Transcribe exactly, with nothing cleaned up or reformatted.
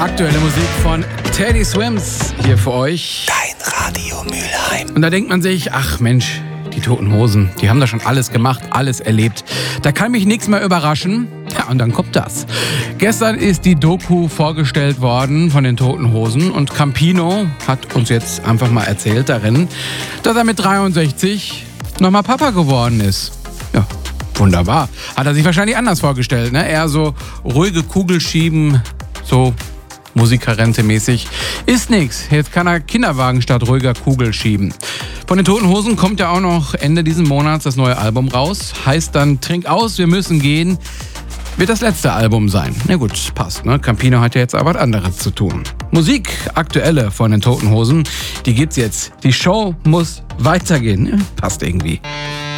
Aktuelle Musik von Teddy Swims hier für euch. Dein Radio Mülheim. Und da denkt man sich, ach Mensch, die Toten Hosen, die haben da schon alles gemacht, alles erlebt. Da kann mich nichts mehr überraschen. Ja, und dann kommt das. Gestern ist die Doku vorgestellt worden von den Toten Hosen und Campino hat uns jetzt einfach mal erzählt darin, dass er mit dreiundsechzig nochmal Papa geworden ist. Ja, wunderbar. Hat er sich wahrscheinlich anders vorgestellt, ne? Eher so ruhige Kugel schieben, so Musikerrente-mäßig. Ist nix. Jetzt kann er Kinderwagen statt ruhiger Kugel schieben. Von den Toten Hosen kommt ja auch noch Ende diesen Monats das neue Album raus. Heißt dann, trink aus, wir müssen gehen. Wird das letzte Album sein. Na gut, passt, ne? Campino hat ja jetzt aber was anderes zu tun. Musik, aktuelle von den Toten Hosen, die gibt's jetzt. Die Show muss weitergehen. Ja, passt irgendwie.